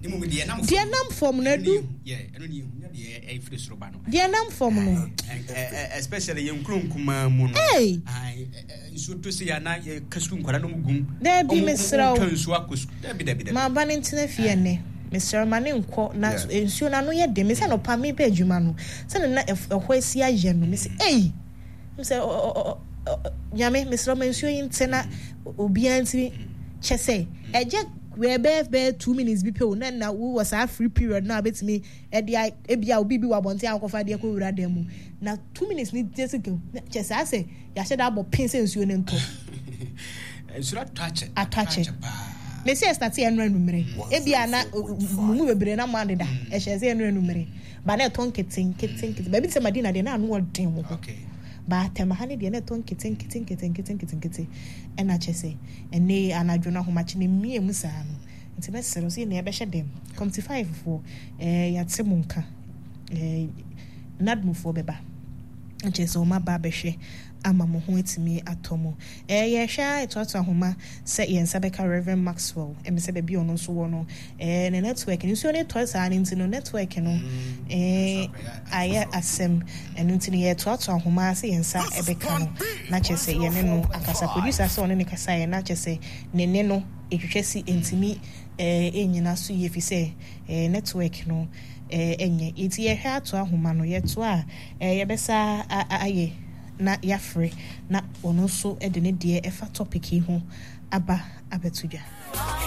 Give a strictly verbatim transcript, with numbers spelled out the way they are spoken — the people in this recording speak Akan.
Dear nam form no do. Yeah, I don't know. A free robano. Dear nam form no. Especially young Klunkuma Moon. Hey, I should to see a night Castum Karanum. There be Miss Swacus. My banning to the fienne. Mister Manin quote not in soon. I know yet, de Miss and Pami Bejumano. Send a Huesia Yen, Miss A. Miss Yame, Miss Roman Suin Tena Ubianti Chese. A jack. We bear bear two minutes be pay na na we was a free period now bet me e dia e bia obi bi wa bonte akofa de ko wura dem na two minutes ni just go just I say ya she da bo pin se nsuo ne nto nsuo touch attach me say start e enra numere e bia na mu bebre na ma da e she say enra numere ba na ton ketin ketin ketin ba bi se madina de na anu odin mo okay ba temahane de na ton ketin ketin ketin ketin ketin ketin e na chese ene anadwo na homache ne mie mu saa no nti na sero se na e be hye dem comty five for eh yate munka eh nadmu for beba chese o ma ba be hwe ama mo ho etimi atomo eh ye hwa etoto ahoma se ye nsabeka Reverend Maxwell e me se be bi ono so wo no eh ne network ni so ne to sa ni ntino network no eh aye asem enu ntini ye etoto ahoma se ye nsa ebeka no na chese ye ne no akasa producer se ono ne kasa ye na chese ne ne no ehwehwesi ntimi eh enyina so ye fi se eh network no eh enye iti ye hwa to ahoma no ye to a eh ye besa aye na yafre na ono so e de ne de e fa topic yi ho aba abetudwa.